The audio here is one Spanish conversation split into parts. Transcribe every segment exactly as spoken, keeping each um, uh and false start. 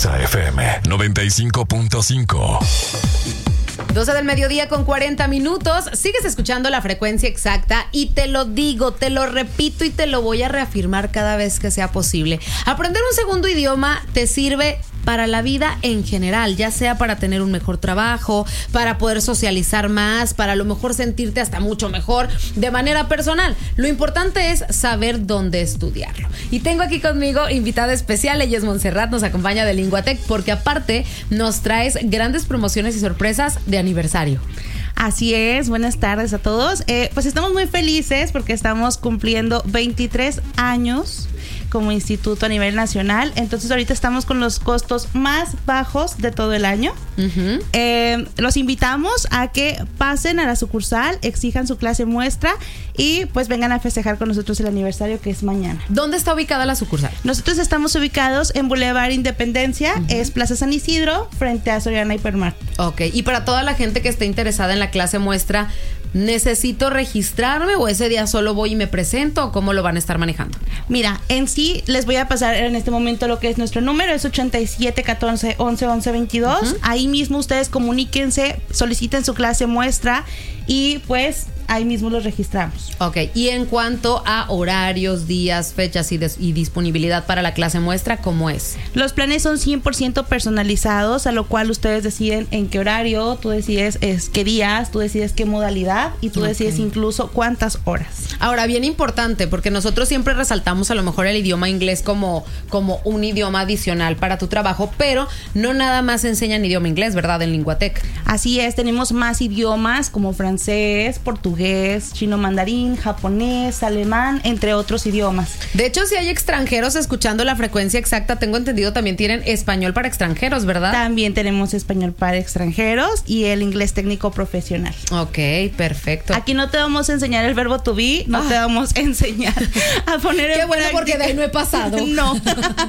Exa F M noventa y cinco punto cinco. doce del mediodía con cuarenta minutos. Sigues escuchando La Frecuencia Exacta y te lo digo, te lo repito y te lo voy a reafirmar cada vez que sea posible. Aprender un segundo idioma te sirve para la vida en general, ya sea para tener un mejor trabajo, para poder socializar más, para a lo mejor sentirte hasta mucho mejor de manera personal. Lo importante es saber dónde estudiarlo. Y tengo aquí conmigo invitada especial, ella es Montserrat, nos acompaña de Linguatec porque aparte nos traes grandes promociones y sorpresas de aniversario. Así es, buenas tardes a todos. Eh, pues estamos muy felices porque estamos cumpliendo veintitrés años como instituto a nivel nacional. Entonces ahorita estamos con los costos más bajos de todo el año. Uh-huh. Eh, los invitamos a que pasen a la sucursal, exijan su clase muestra y pues vengan a festejar con nosotros el aniversario que es mañana. ¿Dónde está ubicada la sucursal? Nosotros estamos ubicados en Boulevard Independencia, uh-huh. es Plaza San Isidro, frente a Soriana Hipermart. Ok, y para toda la gente que esté interesada en la clase muestra, ¿necesito registrarme o ese día solo voy y me presento o cómo lo van a estar manejando? Mira, en sí les voy a pasar en este momento lo que es nuestro número, es ochenta y siete, catorce, once, once, veintidós. Uh-huh. Ahí mismo ustedes comuníquense, soliciten su clase muestra y pues ahí mismo los registramos. Ok, y en cuanto a horarios, días, fechas y, des- y disponibilidad para la clase muestra, ¿cómo es? Los planes son cien por ciento personalizados, a lo cual ustedes deciden en qué horario, tú decides es, qué días, tú decides qué modalidad y tú okay. decides incluso cuántas horas. Ahora, bien importante, porque nosotros siempre resaltamos a lo mejor el idioma inglés como, como un idioma adicional para tu trabajo, pero no nada más enseñan idioma inglés, ¿verdad? En Linguatec. Así es, tenemos más idiomas como francés, portugués, chino mandarín, japonés, alemán, entre otros idiomas. De hecho, si hay extranjeros escuchando La Frecuencia Exacta, tengo entendido también tienen español para extranjeros, ¿verdad? También tenemos español para extranjeros y el inglés técnico profesional. Ok, perfecto. Aquí no te vamos a enseñar el verbo to be, no ah. te vamos a enseñar a poner en Qué bueno, práctica. porque de ahí no he pasado. No,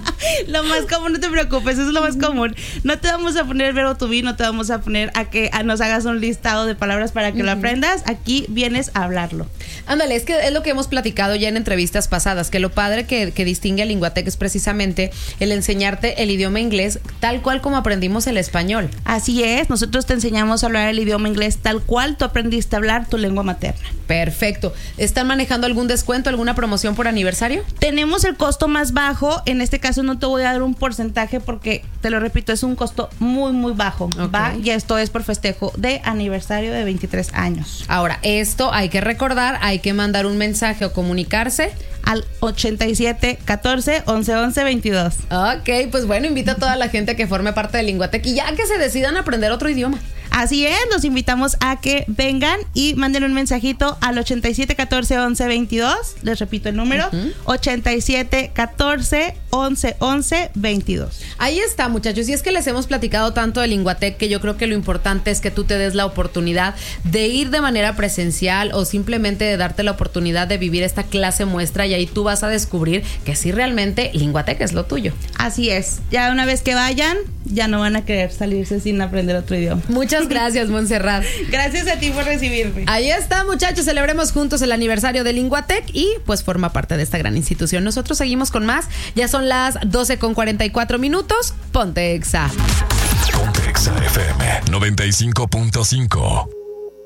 lo más común, no te preocupes, eso es lo más común. No te vamos a poner el verbo to be, no te vamos a poner a que a nos hagas un listado de palabras para que uh-huh. lo aprendas. Aquí vienes a hablarlo. Ándale, es que es lo que hemos platicado ya en entrevistas pasadas, que lo padre que, que distingue a Linguatec es precisamente el enseñarte el idioma inglés tal cual como aprendimos el español. Así es, nosotros te enseñamos a hablar el idioma inglés tal cual tú aprendiste a hablar tu lengua materna. Perfecto. ¿Están manejando algún descuento, alguna promoción por aniversario? Tenemos el costo más bajo, en este caso no te voy a dar un porcentaje porque, te lo repito, es un costo muy muy bajo, okay. ¿va? Y esto es por festejo de aniversario de veintitrés años. Ahora, esto hay que recordar, hay que mandar un mensaje o comunicarse al ochenta y siete, catorce, once, once, veintidós. Ok, pues bueno, invita a toda la gente a que forme parte de Linguatec y ya que se decidan aprender otro idioma. Así es, los invitamos a que vengan y manden un mensajito al ochenta y siete, catorce, once, veintidós. Les repito el número, uh-huh. ochenta y siete, catorce, once, once, veintidós. Ahí está, muchachos. Y es que les hemos platicado tanto de Linguatec que yo creo que lo importante es que tú te des la oportunidad de ir de manera presencial o simplemente de darte la oportunidad de vivir esta clase muestra y ahí tú vas a descubrir que sí realmente Linguatec es lo tuyo. Así es. Ya una vez que vayan, ya no van a querer salirse sin aprender otro idioma. Muchas gracias, Montserrat. Gracias a ti por recibirme. Ahí está, muchachos, celebremos juntos el aniversario de Linguatec y pues forma parte de esta gran institución. Nosotros seguimos con más. Ya son las doce con cuarenta y cuatro minutos. Ponte Exa. Ponte Exa F M noventa y cinco punto cinco.